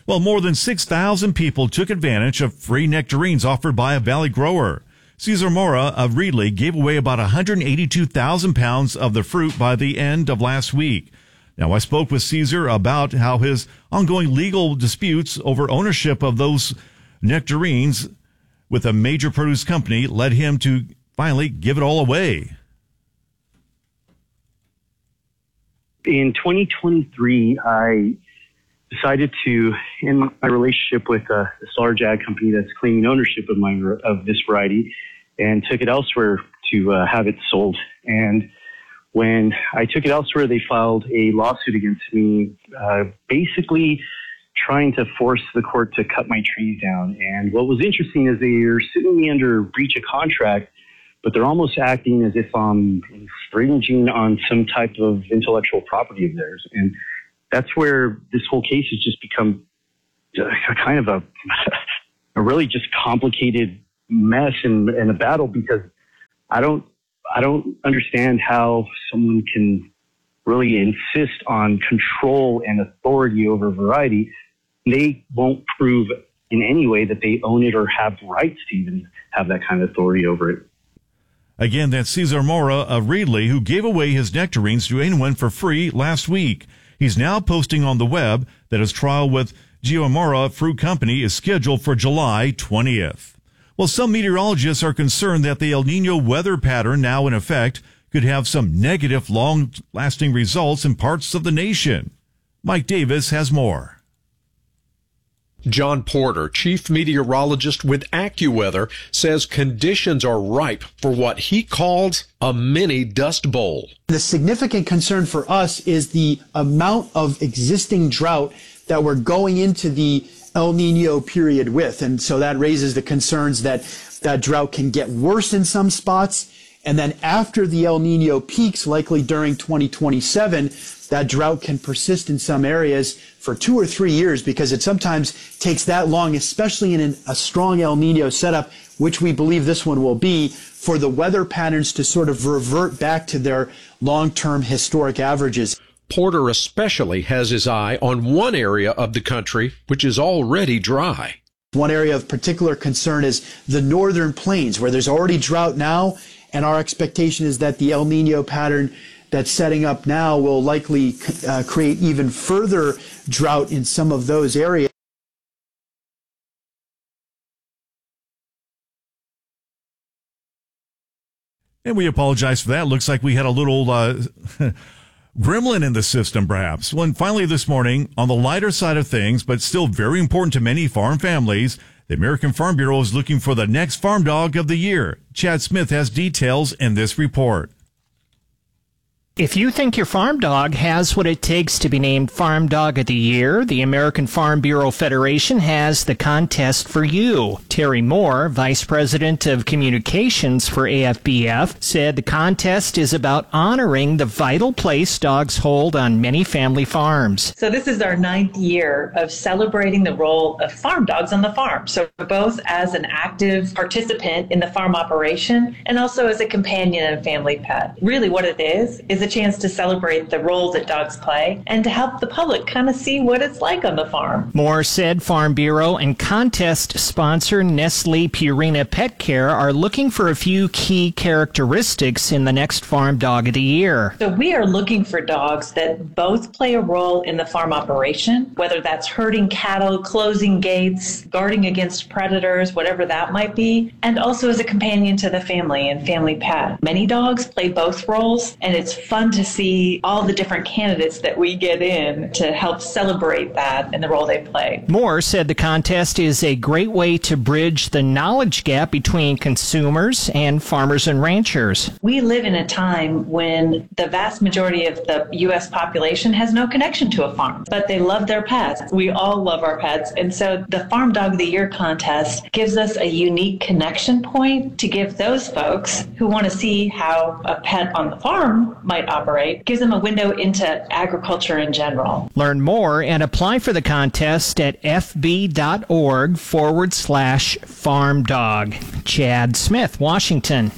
Well, more than six thousand people took advantage of free nectarines offered by a Valley grower. Cesar Mora of Reedley gave away about one hundred eighty-two thousand pounds of the fruit by the end of last week. Now, I spoke with Cesar about how his ongoing legal disputes over ownership of those nectarines with a major produce company led him to finally give it all away. In twenty twenty-three, I decided to end my relationship with uh, this large ag company that's claiming ownership of my of this variety, and took it elsewhere to uh, have it sold. And when I took it elsewhere, they filed a lawsuit against me, uh, basically trying to force the court to cut my trees down. And what was interesting is they are suing me under breach of contract, but they're almost acting as if I'm infringing on some type of intellectual property of theirs. And that's where this whole case has just become a kind of a, a really just complicated mess and, and a battle, because I don't, I don't understand how someone can really insist on control and authority over variety. They won't prove in any way that they own it or have rights to even have that kind of authority over it. Again, that's Cesar Mora of Reedley, who gave away his nectarines to anyone for free last week. He's now posting on the web that his trial with Geomora Fruit Company is scheduled for July twentieth. Well, some meteorologists are concerned that the El Nino weather pattern now in effect could have some negative long-lasting results in parts of the nation. Mike Davis has more. John Porter, chief meteorologist with AccuWeather, says conditions are ripe for what he calls a mini dust bowl. The significant concern for us is the amount of existing drought that we're going into the El Nino period with. And so that raises the concerns that that drought can get worse in some spots. And then after the El Nino peaks, likely during twenty twenty-seven, that drought can persist in some areas for two or three years, because it sometimes takes that long, especially in an, a strong El Nino setup, which we believe this one will be, for the weather patterns to sort of revert back to their long-term historic averages. Porter especially has his eye on one area of the country which is already dry. One area of particular concern is the northern plains, where there's already drought now, and our expectation is that the El Nino pattern that's setting up now will likely uh, create even further drought in some of those areas. And we apologize for that. Looks like we had a little uh, gremlin in the system, perhaps. Well, and finally this morning, on the lighter side of things, but still very important to many farm families, the American Farm Bureau is looking for the next farm dog of the year. Chad Smith has details in this report. If you think your farm dog has what it takes to be named Farm Dog of the Year, the American Farm Bureau Federation has the contest for you. Terry Moore, Vice President of Communications for A F B F, said the contest is about honoring the vital place dogs hold on many family farms. So this is our ninth year of celebrating the role of farm dogs on the farm. So both as an active participant in the farm operation and also as a companion and family pet. Really what it is, is a chance to celebrate the role that dogs play and to help the public kind of see what it's like on the farm. Moore said Farm Bureau and contest sponsor Nestle Purina Pet Care are looking for a few key characteristics in the next Farm Dog of the Year. So we are looking for dogs that both play a role in the farm operation, whether that's herding cattle, closing gates, guarding against predators, whatever that might be, and also as a companion to the family and family pet. Many dogs play both roles, and it's fun to see all the different candidates that we get in to help celebrate that and the role they play. Moore said the contest is a great way to bridge the knowledge gap between consumers and farmers and ranchers. We live in a time when the vast majority of the U S population has no connection to a farm, but they love their pets. We all love our pets, and so the Farm Dog of the Year contest gives us a unique connection point to give those folks who want to see how a pet on the farm might operate, gives them a window into agriculture in general. Learn more and apply for the contest at fb.org forward slash farm dog. Chad Smith, Washington.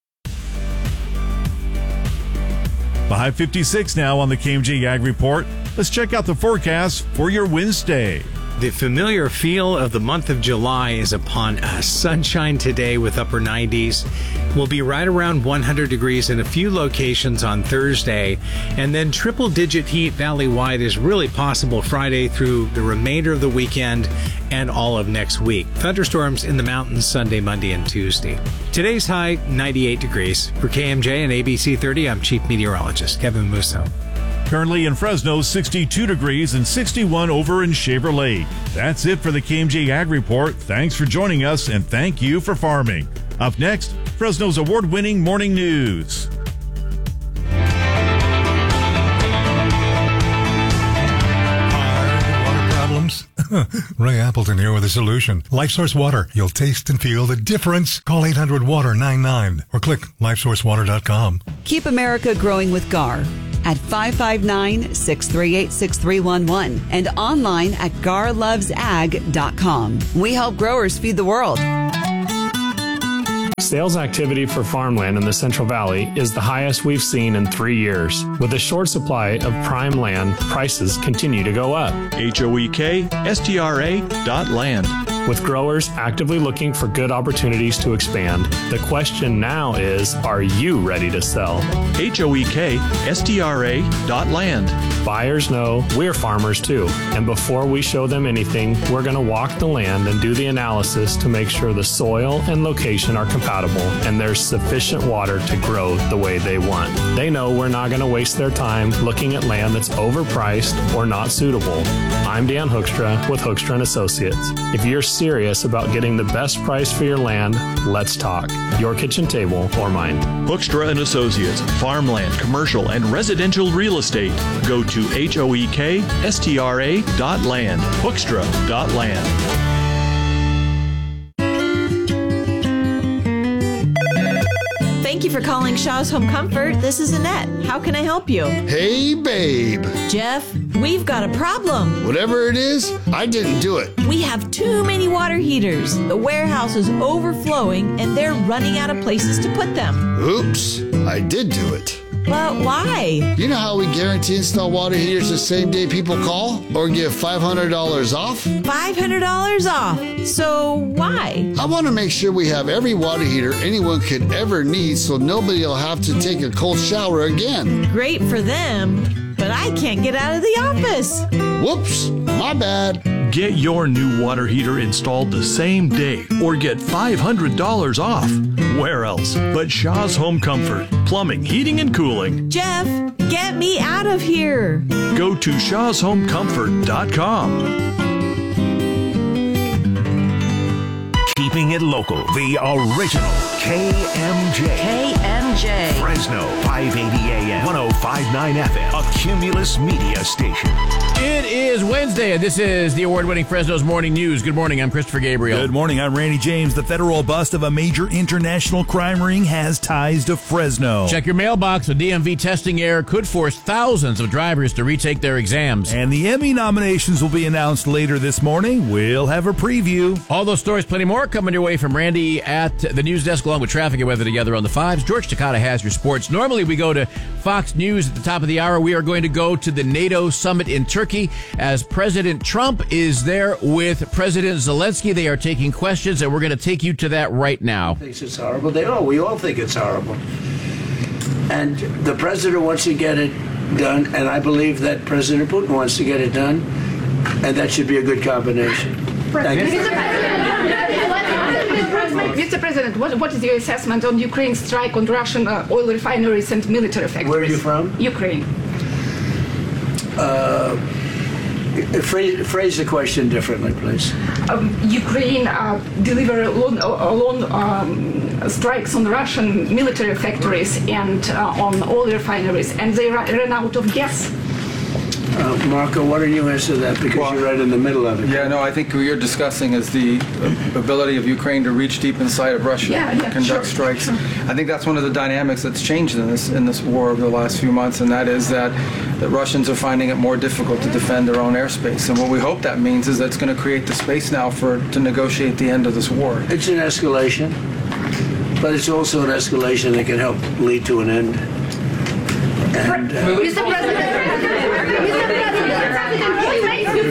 five fifty-six now on the K M J Ag Report. Let's check out the forecast for your Wednesday. The familiar feel of the month of July is upon us. Sunshine today with upper nineties. We'll be right around one hundred degrees in a few locations on Thursday. And then triple-digit heat valley-wide is really possible Friday through the remainder of the weekend and all of next week. Thunderstorms in the mountains Sunday, Monday, and Tuesday. Today's high, ninety-eight degrees. For K M J and A B C thirty, I'm Chief Meteorologist Kevin Musso. Currently in Fresno, sixty-two degrees and sixty-one over in Shaver Lake. That's it for the K M J Ag Report. Thanks for joining us, and thank you for farming. Up next, Fresno's award-winning morning news. Problems? Ray Appleton here with a solution. LifeSource Water. You'll taste and feel the difference. Call eight hundred water ninety-nine or click life source water dot com. Keep America growing with G A R at five five nine, six three eight, six three one one and online at gar loves ag dot com. We help growers feed the world. Sales activity for farmland in the Central Valley is the highest we've seen in three years. With a short supply of prime land, prices continue to go up. H O E K S T R A dot land. With growers actively looking for good opportunities to expand, the question now is, are you ready to sell? H O E K S T R A dot land. Buyers know we're farmers too, and before we show them anything, we're going to walk the land and do the analysis to make sure the soil and location are compatible and there's sufficient water to grow the way they want. They know we're not going to waste their time looking at land that's overpriced or not suitable. I'm Dan Hoekstra with Hoekstra and Associates. If you're serious about getting the best price for your land, let's talk. Your kitchen table or mine. Hoekstra and Associates, farmland, commercial, and residential real estate. Go to H O E K S T R A dot land. Hoekstra dot land. Thank you for calling Shaw's Home Comfort. This is Annette. How can I help you? Hey, babe. Jeff, we've got a problem. Whatever it is, I didn't do it. We have too many water heaters. The warehouse is overflowing and they're running out of places to put them. Oops, I did do it. But why? You know how we guarantee install water heaters the same day people call or give five hundred dollars off? five hundred dollars off. So why? I want to make sure we have every water heater anyone could ever need so nobody will have to take a cold shower again. Great for them, but I can't get out of the office. Whoops, my bad. Get your new water heater installed the same day or get five hundred dollars off. Where else but Shaw's Home Comfort, plumbing, heating, and cooling. Jeff, get me out of here. Go to shaws home comfort dot com. Keeping it local, the original K M J. K M J. Fresno, five eighty A M, one oh five point nine F M, a Cumulus media station. It is Wednesday, and this is the award-winning Fresno's Morning News. Good morning, I'm Christopher Gabriel. Good morning, I'm Randy James. The federal bust of a major international crime ring has ties to Fresno. Check your mailbox. A D M V testing error could force thousands of drivers to retake their exams. And the Emmy nominations will be announced later this morning. We'll have a preview. All those stories, plenty more, coming your way from Randy at the news desk, along with traffic and weather together on the fives. George Takata has your sports. Normally, we go to Fox News at the top of the hour. We are going to go to the NATO summit in Turkey as President Trump is there with President Zelensky. They are taking questions, and we're going to take you to that right now. Thinks it's horrible. They all, we all think it's horrible. And the president wants to get it done, and I believe that President Putin wants to get it done, and that should be a good combination. Thank you. Mister President, what, what is your assessment on Ukraine's strike on Russian uh, oil refineries and military factories? Where are you from? Ukraine. Uh, phrase, phrase the question differently, please. Um, Ukraine uh, delivered long, uh, long um, strikes on Russian military factories and uh, on oil refineries, and they ra- ran out of gas. Uh, Marco, why don't you answer that, because well, you're right in the middle of it. Yeah, no, I think what you're discussing is the ability of Ukraine to reach deep inside of Russia, yeah, yeah, conduct sure, strikes. Sure. I think that's one of the dynamics that's changed in this in this war over the last few months, and that is that the Russians are finding it more difficult to defend their own airspace. And what we hope that means is that it's going to create the space now for to negotiate the end of this war. It's an escalation, but it's also an escalation that can help lead to an end. And, uh, Mister President, Mister President,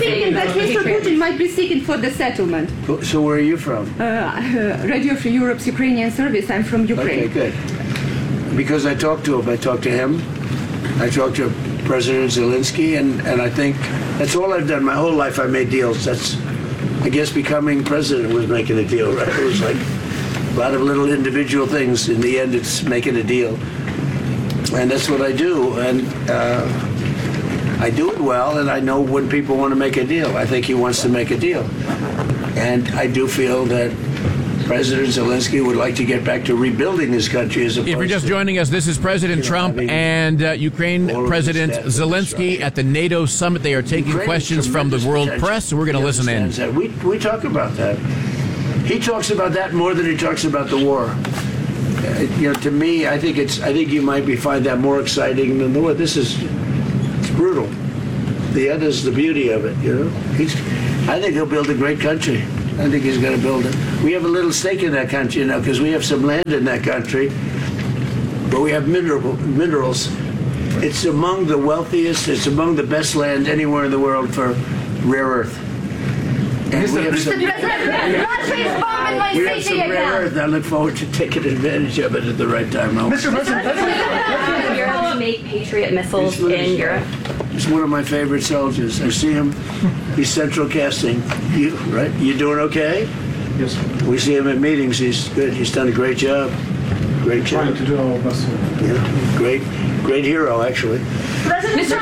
thinking that Mister Putin might be seeking for the settlement. So where are you from? Uh, uh, Radio Free Europe's Ukrainian service. I'm from Ukraine. Okay, good. Because I talked to him. I talked to him. I talked to President Zelensky, and, and I think that's all I've done. My whole life I made deals. That's, I guess becoming president was making a deal, right? It was like a lot of little individual things. In the end, it's making a deal. And that's what I do. And uh, I do it well, and I know when people want to make a deal. I think he wants to make a deal. And I do feel that President Zelensky would like to get back to rebuilding this country as opposed If you're just to, joining us, this is President you know, Trump having and uh, Ukraine President Zelensky at the NATO summit. They are taking Ukraine questions from the world potential. press, so we're going to He listen in. understands that. We, we talk about that. He talks about that more than he talks about the war. Uh, you know, to me, I think it's. I think you might be find that more exciting than the war. This is it's brutal. The other is the beauty of it. You know, he's. I think he'll build a great country. I think he's going to build it. We have a little stake in that country, you know, because we have some land in that country, but we have mineral minerals. It's among the wealthiest. It's among the best land anywhere in the world for rare earth. And we have some, we have, we have some rare earth. I look forward to taking advantage of it at the right time. Mister President, Europe to make Patriot missiles in Europe. He's one of my favorite soldiers. I see him. He's central casting. You right? You doing okay? Yes. We see him at meetings. He's good. He's done a great job. Great job. Trying to do our best. Yeah. Great, great hero, actually. Mister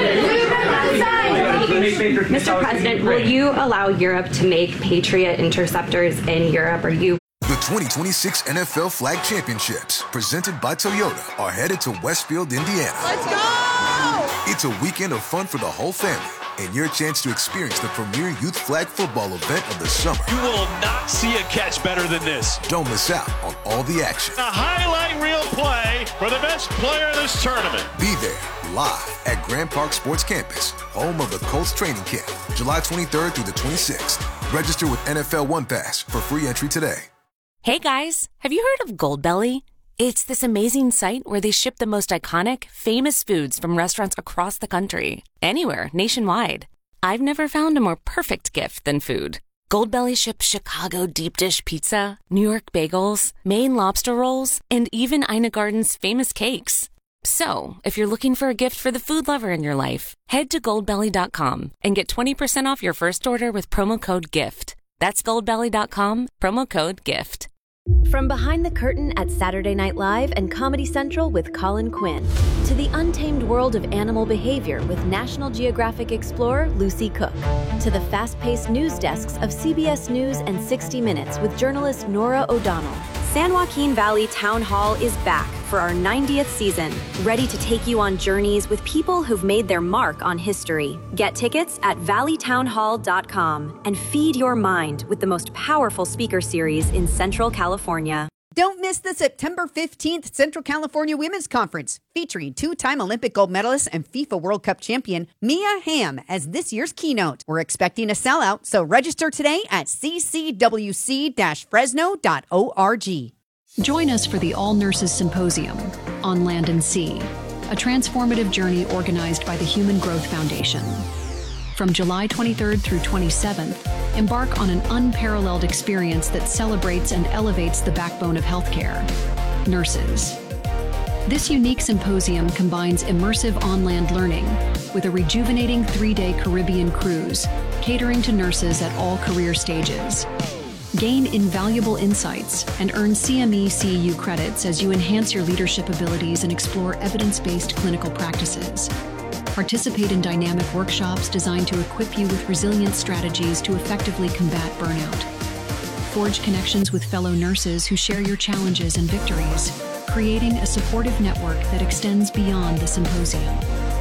Mister President, will you allow Europe to make Patriot interceptors in Europe? Are you? The twenty twenty-six N F L Flag Championships, presented by Toyota, are headed to Westfield, Indiana. Let's go! It's a weekend of fun for the whole family and your chance to experience the premier youth flag football event of the summer. You will not see a catch better than this. Don't miss out on all the action. A highlight reel play for the best player in this tournament. Be there live at Grand Park Sports Campus, home of the Colts training camp, July twenty-third through the twenty-sixth. Register with N F L One Pass for free entry today. Hey guys, have you heard of Goldbelly? It's this amazing site where they ship the most iconic, famous foods from restaurants across the country, anywhere, nationwide. I've never found a more perfect gift than food. Goldbelly ships Chicago deep dish pizza, New York bagels, Maine lobster rolls, and even Ina Garden's famous cakes. So, if you're looking for a gift for the food lover in your life, head to goldbelly dot com and get twenty percent off your first order with promo code GIFT. That's goldbelly dot com, promo code GIFT. From behind the curtain at Saturday Night Live and Comedy Central with Colin Quinn, to the untamed world of animal behavior with National Geographic explorer Lucy Cook, to the fast-paced news desks of C B S News and sixty minutes with journalist Nora O'Donnell, San Joaquin Valley Town Hall is back for our ninetieth season, ready to take you on journeys with people who've made their mark on history. Get tickets at valley town hall dot com and feed your mind with the most powerful speaker series in Central California. Don't miss the September fifteenth Central California Women's Conference, featuring two-time Olympic gold medalist and FIFA World Cup champion Mia Hamm as this year's keynote. We're expecting a sellout, so register today at c c w c dash fresno dot org. Join us for the All Nurses Symposium on Land and Sea, a transformative journey organized by the Human Growth Foundation. From July twenty-third through twenty-seventh, embark on an unparalleled experience that celebrates and elevates the backbone of healthcare, nurses. This unique symposium combines immersive on-land learning with a rejuvenating three-day Caribbean cruise, catering to nurses at all career stages. Gain invaluable insights and earn C M E C U credits as you enhance your leadership abilities and explore evidence-based clinical practices. Participate in dynamic workshops designed to equip you with resilient strategies to effectively combat burnout. Forge connections with fellow nurses who share your challenges and victories, creating a supportive network that extends beyond the symposium.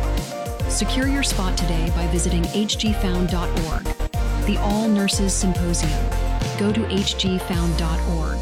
Secure your spot today by visiting h g found dot org. The All Nurses Symposium. Go to h g found dot org.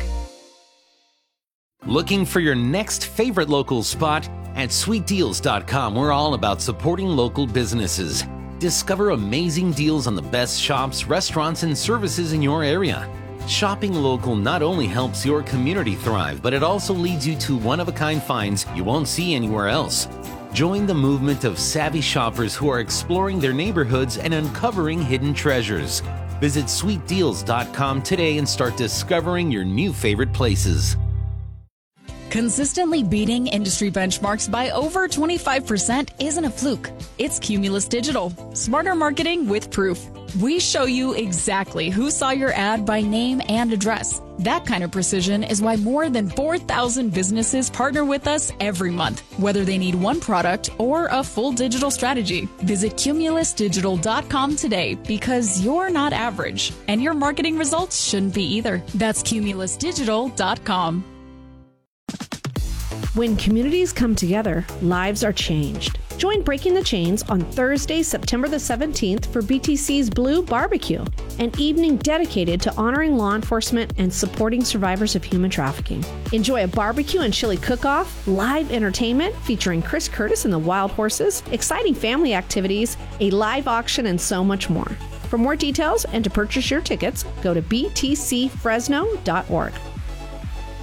Looking for your next favorite local spot? At sweet deals dot com, we're all about supporting local businesses. Discover amazing deals on the best shops, restaurants, and services in your area. Shopping local not only helps your community thrive, but it also leads you to one-of-a-kind finds you won't see anywhere else. Join the movement of savvy shoppers who are exploring their neighborhoods and uncovering hidden treasures. Visit sweet deals dot com today and start discovering your new favorite places. Consistently beating industry benchmarks by over twenty-five percent isn't a fluke. It's Cumulus Digital. Smarter marketing with proof. We show you exactly who saw your ad by name and address. That kind of precision is why more than four thousand businesses partner with us every month, whether they need one product or a full digital strategy. Visit Cumulus Digital dot com today because you're not average, and your marketing results shouldn't be either. That's Cumulus Digital dot com. When communities come together, lives are changed. Join Breaking the Chains on Thursday, September the seventeenth for B T C's Blue Barbecue, an evening dedicated to honoring law enforcement and supporting survivors of human trafficking. Enjoy a barbecue and chili cook-off, live entertainment featuring Chris Curtis and the Wild Horses, exciting family activities, a live auction, and so much more. For more details and to purchase your tickets, go to b t c fresno dot org.